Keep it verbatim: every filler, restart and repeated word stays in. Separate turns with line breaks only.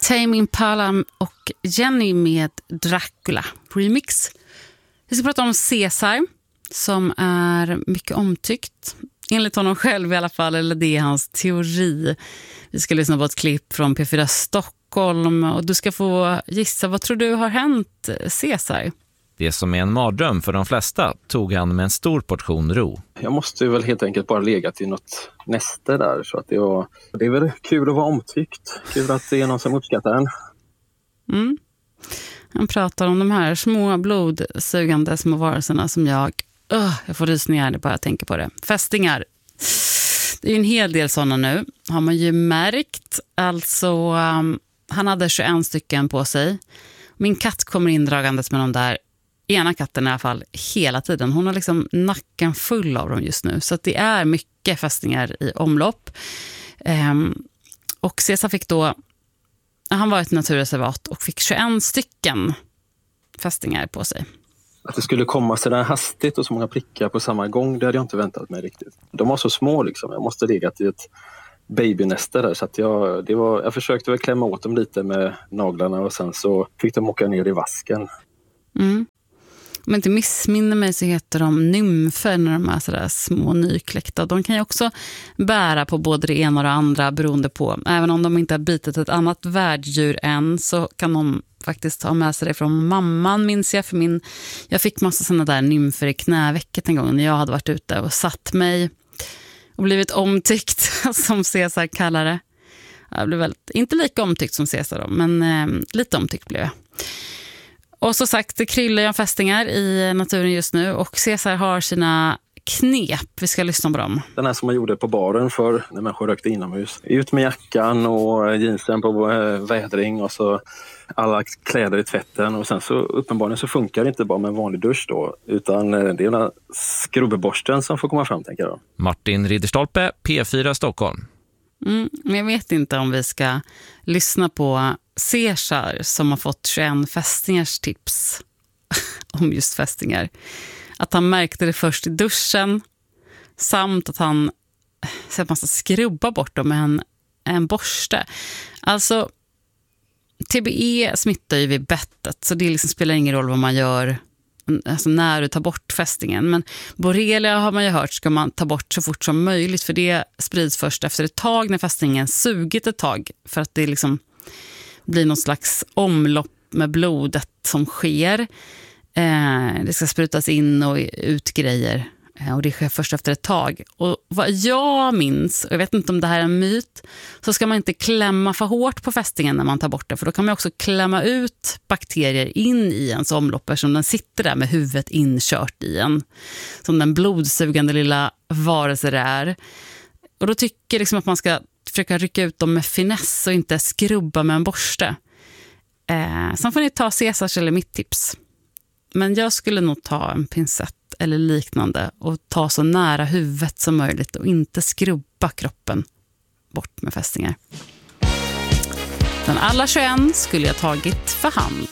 Tame Impala och Jenny med Dracula remix. Vi ska prata om Caesar som är mycket omtyckt. Enligt honom själv i alla fall, eller det är hans teori. Vi ska lyssna på ett klipp från P fyra Stockholm och du ska få gissa, vad tror du har hänt Caesar?
Det som är en mardröm för de flesta tog han med en stor portion ro.
Jag måste väl helt enkelt bara legat i något näste där. Så att det, var, det är väl kul att vara omtyckt. Kul att det är någon som uppskattar en.
Mm. Han pratar om de här små blodsugande små varelserna som jag... Uh, jag får rysningar bara jag tänker på det. Fästingar. Det är ju en hel del sådana nu. Har man ju märkt. Alltså, um, han hade tjugoett stycken på sig. Min katt kommer indragandes med de där. Ena katten i alla fall hela tiden. Hon har liksom nacken full av dem just nu. Så att det är mycket fästingar i omlopp. Um, och Caesar fick då... Han var ett naturreservat och fick tjugoett stycken fästingar på sig.
Att det skulle komma så där hastigt och så många prickar på samma gång, det hade jag inte väntat mig riktigt. De var så små liksom. Jag måste legat i ett babynäste där. Så att jag, det var, jag försökte väl klämma åt dem lite med naglarna och sen så fick de åka ner i vasken.
Mm. Om jag inte missminner mig så heter de nymfer när de är sådär små nykläckta. De kan ju också bära på både det ena och det andra beroende på. Även om de inte har bitit ett annat värddjur än så kan de faktiskt ha med sig det från mamman, minns jag. För min, jag fick massa sådana där nymfer i knävecket en gång när jag hade varit ute och satt mig och blivit omtyckt som Caesar kallar det. Jag blev väldigt, inte lika omtyckt som Caesar då, men eh, lite omtyckt blev jag. Och så sagt, det kryllar ju fästingar i naturen just nu och Caesar har sina knep. Vi ska lyssna på dem.
Den här som man gjorde på baren för när människor rökte inomhus. Ut med jackan och jeansen på vädring och så alla kläder i tvätten. Och sen så uppenbarligen så funkar det inte bara med en vanlig dusch då. Utan det är den här skrubbeborsten som får komma fram, tänker jag.
Martin Ridderstolpe, P fyra Stockholm.
Mm, men jag vet inte om vi ska lyssna på Caesar som har fått tjugoett fästingars tips om just fästingar. Att han märkte det först i duschen samt att han så att man ska skrubba bort dem med en, en borste. Alltså T B E smittar ju vid bettet så det liksom spelar ingen roll vad man gör alltså när du tar bort fästingen. Men borrelia har man ju hört ska man ta bort så fort som möjligt för det sprids först efter ett tag när fästingen sugit ett tag för att det liksom blir någon slags omlopp med blodet som sker. Eh, det ska sprutas in och ut grejer eh, och det sker först efter ett tag. Och vad jag minns, och jag vet inte om det här är en myt, så ska man inte klämma för hårt på fästingen när man tar bort det. För då kan man också klämma ut bakterier in i ens omlopp som den sitter där med huvudet inkört i en. Som den blodsugande lilla varelse det är. Och då tycker jag liksom att man ska försöka rycka ut dem med finess och inte skrubba med en borste. Eh, sen får ni ta Caesars eller mitt tips. Men jag skulle nog ta en pincett eller liknande och ta så nära huvudet som möjligt och inte skrubba kroppen bort med fästingar. Men alla tjugoett skulle jag tagit för hand.